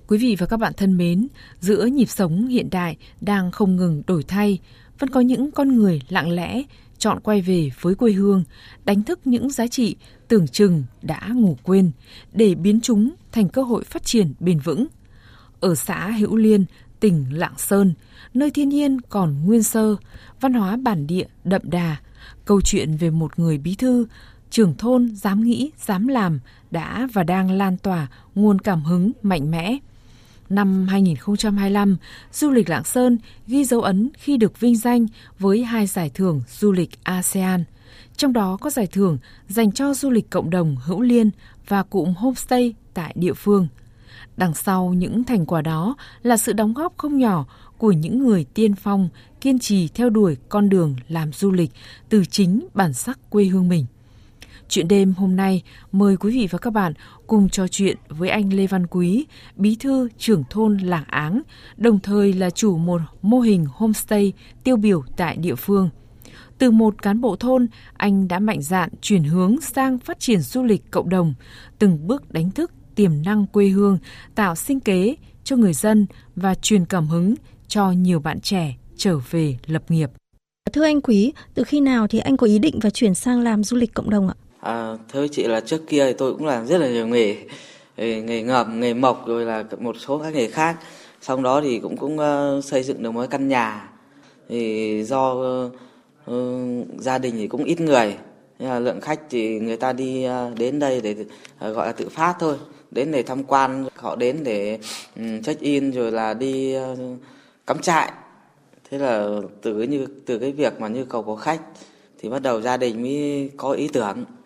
Quý vị và các bạn thân mến, giữa nhịp sống hiện đại đang không ngừng đổi thay, vẫn có những con người lặng lẽ chọn quay về với quê hương, đánh thức những giá trị tưởng chừng đã ngủ quên để biến chúng thành cơ hội phát triển bền vững. Ở xã Hữu Liên, tỉnh Lạng Sơn, nơi thiên nhiên còn nguyên sơ, văn hóa bản địa đậm đà, câu chuyện về một người bí thư, trưởng thôn dám nghĩ, dám làm đã và đang lan tỏa nguồn cảm hứng mạnh mẽ. Năm 2025, du lịch Lạng Sơn ghi dấu ấn khi được vinh danh với 2 giải thưởng du lịch ASEAN. Trong đó có giải thưởng dành cho du lịch cộng đồng Hữu Liên và cụm homestay tại địa phương. Đằng sau những thành quả đó là sự đóng góp không nhỏ của những người tiên phong kiên trì theo đuổi con đường làm du lịch từ chính bản sắc quê hương mình. Chuyện đêm hôm nay, mời quý vị và các bạn cùng trò chuyện với anh Lê Văn Quý, bí thư trưởng thôn Làng Áng, đồng thời là chủ một mô hình homestay tiêu biểu tại địa phương. Từ một cán bộ thôn, anh đã mạnh dạn chuyển hướng sang phát triển du lịch cộng đồng, từng bước đánh thức tiềm năng quê hương, tạo sinh kế cho người dân và truyền cảm hứng cho nhiều bạn trẻ trở về lập nghiệp. Thưa anh Quý, từ khi nào thì anh có ý định và chuyển sang làm du lịch cộng đồng ạ? Thưa chị là trước kia thì tôi cũng làm rất là nhiều nghề ngầm, nghề mộc rồi là một số các nghề khác. Sau đó thì cũng xây dựng được một căn nhà. Thì do gia đình thì cũng ít người, nên là lượng khách thì người ta đi đến đây để gọi là tự phát thôi, đến để tham quan, họ đến để check in rồi là đi cắm trại. Thế là từ cái việc mà nhu cầu của khách thì bắt đầu gia đình mới có ý tưởng